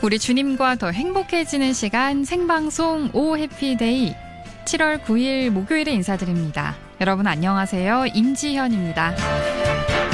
우리 주님과 더 행복해지는 시간 생방송 오 해피데이 7월 9일 목요일에 인사드립니다. 여러분 안녕하세요. 임지현입니다.